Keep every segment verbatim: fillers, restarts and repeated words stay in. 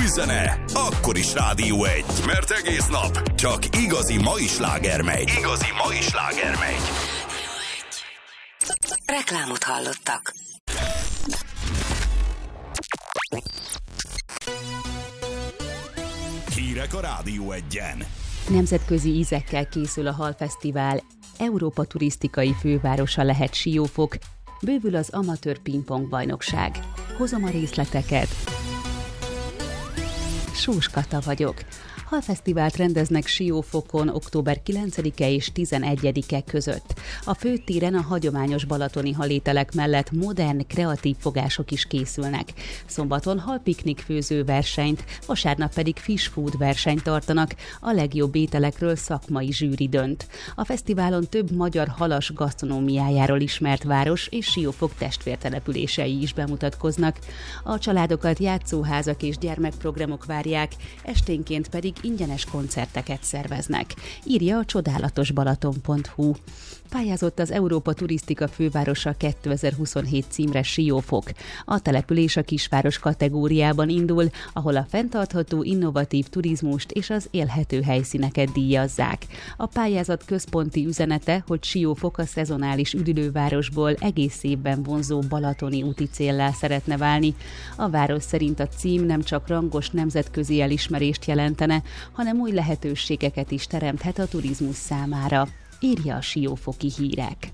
zene, akkor is Rádió egy, mert egész nap csak igazi mai sláger megy. Igazi mai sláger megy. Reklámot hallottak. Hírek a Rádió egyen. Nemzetközi ízekkel készül a Halfesztivál. Európa turisztikai fővárosa lehet Siófok. Bővül az amatőr pingpong bajnokság. Hozom a részleteket. Sós Kata vagyok. Halfesztivált rendeznek Siófokon október kilencedike és tizenegyedike között. A főtéren a hagyományos balatoni halételek mellett modern, kreatív fogások is készülnek. Szombaton halpiknik főző versenyt, vasárnap pedig fish food versenyt tartanak, a legjobb ételekről szakmai zsűri dönt. A fesztiválon több magyar halas gasztronómiájáról ismert város és Siófok testvértelepülései is bemutatkoznak. A családokat játszóházak és gyermekprogramok várják, esténként pedig ingyenes koncerteket szerveznek, írja a csodálatos balaton pont hu. Pályázott az Európa turisztika fővárosa kétezer-huszonhét címre Siófok. A település a kisváros kategóriában indul, ahol a fenntartható, innovatív turizmust és az élhető helyszíneket díjazzák. A pályázat központi üzenete, hogy Siófok a szezonális üdülővárosból egész évben vonzó balatoni úti céllá szeretne válni. A város szerint a cím nem csak rangos nemzetközi elismerést jelentene, hanem új lehetőségeket is teremthet a turizmus számára, írja a Siófoki Hírek.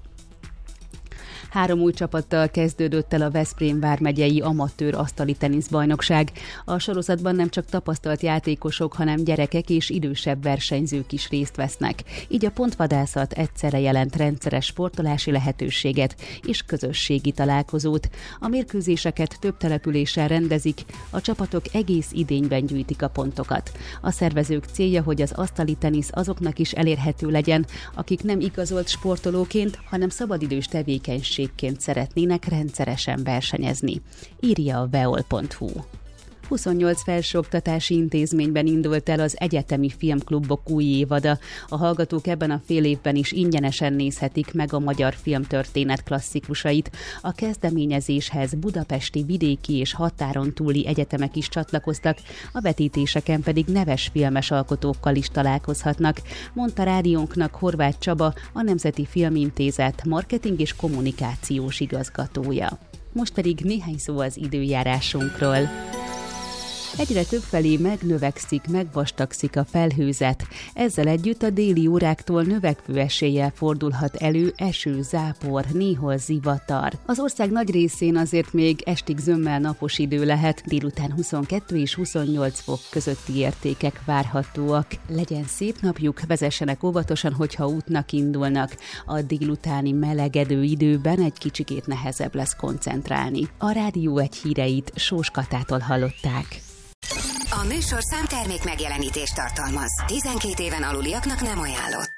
Három új csapattal kezdődött el a Veszprém vármegyei amatőr asztali teniszbajnokság. A sorozatban nem csak tapasztalt játékosok, hanem gyerekek és idősebb versenyzők is részt vesznek. Így a pontvadászat egyszerre jelent rendszeres sportolási lehetőséget és közösségi találkozót. A mérkőzéseket több településen rendezik, a csapatok egész idényben gyűjtik a pontokat. A szervezők célja, hogy az asztali tenisz azoknak is elérhető legyen, akik nem igazolt sportolóként, hanem szabadidős tevékenység szeretnének rendszeresen versenyezni, írja a veol pont hu. huszonnyolc felsőoktatási intézményben indult el az egyetemi filmklubok új évada. A hallgatók ebben a fél évben is ingyenesen nézhetik meg a magyar filmtörténet klasszikusait. A kezdeményezéshez budapesti, vidéki és határon túli egyetemek is csatlakoztak, a vetítéseken pedig neves filmes alkotókkal is találkozhatnak, mondta rádiónknak Horváth Csaba, a Nemzeti Filmintézet marketing és kommunikációs igazgatója. Most pedig néhány szó az időjárásunkról. Egyre többfelé megnövekszik, megvastagszik a felhőzet. Ezzel együtt a déli óráktól növekvő eséllyel fordulhat elő eső, zápor, néhol zivatar. Az ország nagy részén azért még estig zömmel napos idő lehet, délután huszonkettő és huszonnyolc fok közötti értékek várhatóak. Legyen szép napjuk, vezessenek óvatosan, hogyha útnak indulnak. A délutáni melegedő időben egy kicsikét nehezebb lesz koncentrálni. A Rádió egy híreit Sós Katától hallották. A műsorszám termék megjelenítést tartalmaz. tizenkét éven aluliaknak nem ajánlott.